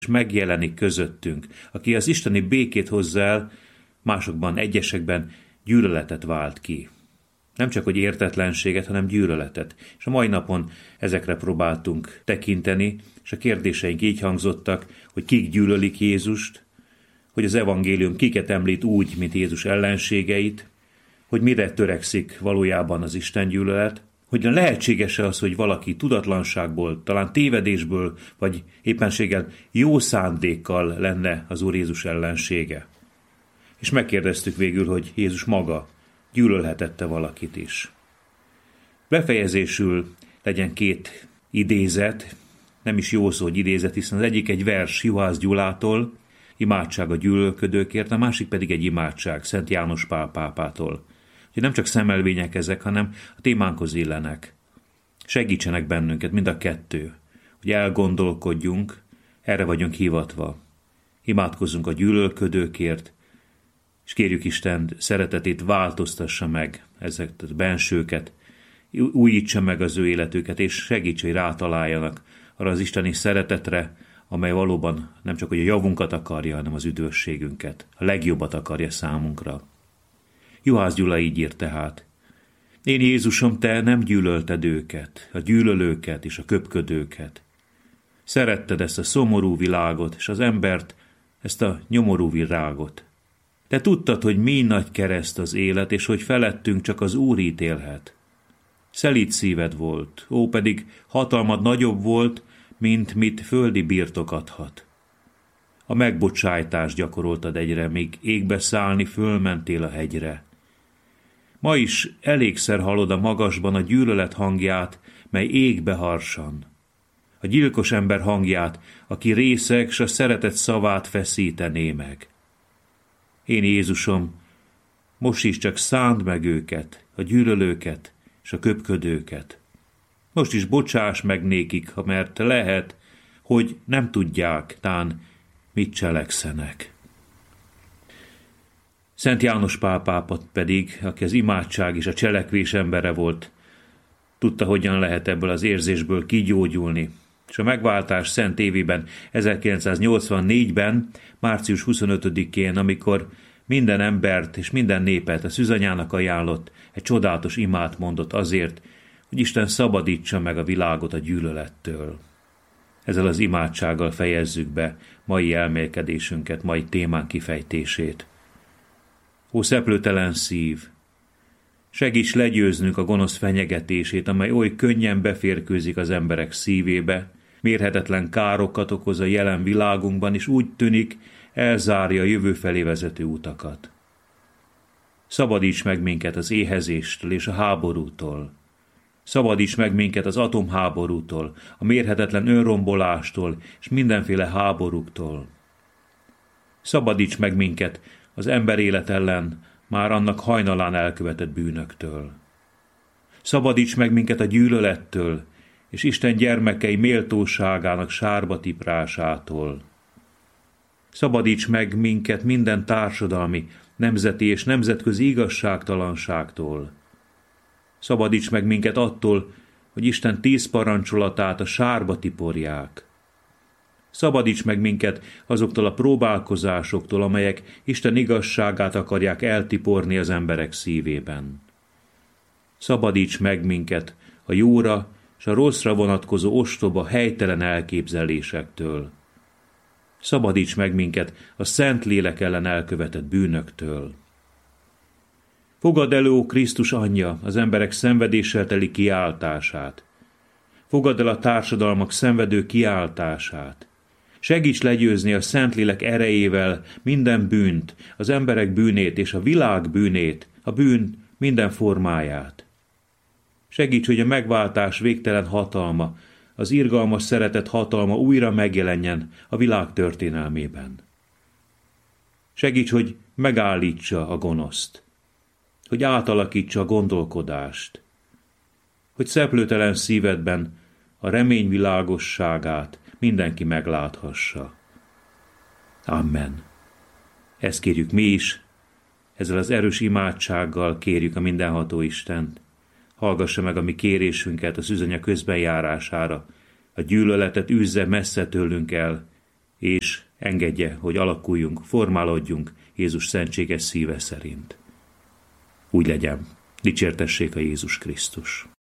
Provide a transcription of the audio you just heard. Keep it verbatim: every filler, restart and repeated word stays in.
és megjelenik közöttünk, aki az isteni békét hozza el, másokban, egyesekben gyűlöletet vált ki. Nem csak, hogy értetlenséget, hanem gyűlöletet. És a mai napon ezekre próbáltunk tekinteni, és a kérdéseink így hangzottak, hogy kik gyűlölik Jézust, hogy az evangélium kiket említ úgy, mint Jézus ellenségeit, hogy mire törekszik valójában az Isten gyűlölet, hogy lehetséges-e az, hogy valaki tudatlanságból, talán tévedésből, vagy éppenséggel jó szándékkal lenne az Úr Jézus ellensége. És megkérdeztük végül, hogy Jézus maga gyűlölhetette valakit is. Befejezésül legyen két idézet, nem is jó szó, hogy idézet, hiszen az egyik egy vers Juhász Gyulától, imádság a gyűlölködőkért, a másik pedig egy imádság Szent János Pál pápától. Úgyhogy nem csak szemelvények ezek, hanem a témánkhoz illenek. Segítsenek bennünket mind a kettő, hogy elgondolkodjunk, erre vagyunk hivatva. Imádkozzunk a gyűlölködőkért, és kérjük Isten szeretetét változtassa meg ezeket a bensőket, újítsa meg az ő életüket, és segítse, hogy rátaláljanak arra az isteni szeretetre, amely valóban nem csak hogy a javunkat akarja, hanem az üdvösségünket, a legjobbat akarja számunkra. Juhász Gyula így írt tehát: Én Jézusom, te nem gyűlölted őket, a gyűlölőket és a köpködőket. Szeretted ezt a szomorú világot, és az embert, ezt a nyomorú virágot. Te tudtad, hogy mi nagy kereszt az élet, és hogy felettünk csak az Úr ítélhet. Szelíd szíved volt, ó, pedig hatalmad nagyobb volt, mint mit földi birtok adhat. A megbocsájtást gyakoroltad egyre, míg égbe szállni fölmentél a hegyre. Ma is elégszer hallod a magasban a gyűlölet hangját, mely égbe harsan. A gyilkos ember hangját, aki részeg, s a szeretet szavát feszítené meg. Én Jézusom, most is csak szánd meg őket, a gyűlölőket és a köpködőket. Most is bocsáss meg nékik, ha mert lehet, hogy nem tudják, tán mit cselekszenek. Szent János Pál pápa pedig, aki az imádság és a cselekvés embere volt, tudta, hogyan lehet ebből az érzésből kigyógyulni, és a megváltás szent évében, ezerkilencszáznyolcvannégyben, március huszonötödikén, amikor minden embert és minden népet a szűzanyának ajánlott, egy csodálatos imát mondott azért, hogy Isten szabadítsa meg a világot a gyűlölettől. Ezzel az imádsággal fejezzük be mai elmélkedésünket, mai témánk kifejtését. Ó szeplőtelen szív! Segíts legyőznünk a gonosz fenyegetését, amely oly könnyen beférkőzik az emberek szívébe, mérhetetlen károkat okoz a jelen világunkban, és úgy tűnik, elzárja a jövő felé vezető utakat. Szabadíts meg minket az éhezéstől és a háborútól. Szabadíts meg minket az atomháborútól, a mérhetetlen önrombolástól és mindenféle háborúktól. Szabadíts meg minket az ember élet ellen már annak hajnalán elkövetett bűnöktől. Szabadíts meg minket a gyűlölettől és Isten gyermekei méltóságának sárba tiprásától. Szabadíts meg minket minden társadalmi, nemzeti és nemzetközi igazságtalanságtól. Szabadíts meg minket attól, hogy Isten tíz parancsolatát a sárba tiporják. Szabadíts meg minket azoktól a próbálkozásoktól, amelyek Isten igazságát akarják eltiporni az emberek szívében. Szabadíts meg minket a jóra és a rosszra vonatkozó ostoba, helytelen elképzelésektől. Szabadíts meg minket a Szentlélek ellen elkövetett bűnöktől. Fogadd elő, ó Krisztus anyja, az emberek szenvedéssel teli kiáltását. Fogadd el a társadalmak szenvedő kiáltását. Segíts legyőzni a Szentlélek erejével minden bűnt, az emberek bűnét és a világ bűnét, a bűn minden formáját. Segíts, hogy a megváltás végtelen hatalma, az irgalmas szeretet hatalma újra megjelenjen a világ történelmében. Segíts, hogy megállítsa a gonoszt, hogy átalakítsa a gondolkodást, hogy szeplőtelen szívedben a remény világosságát mindenki megláthassa. Amen. Ezt kérjük mi is, ezzel az erős imádsággal kérjük a mindenható Istent. Hallgassa meg a mi kérésünket a szűzanya közbenjárására, a gyűlöletet űzze messze tőlünk el, és engedje, hogy alakuljunk, formálódjunk Jézus szentséges szíve szerint. Úgy legyen. Dicsértessék a Jézus Krisztus.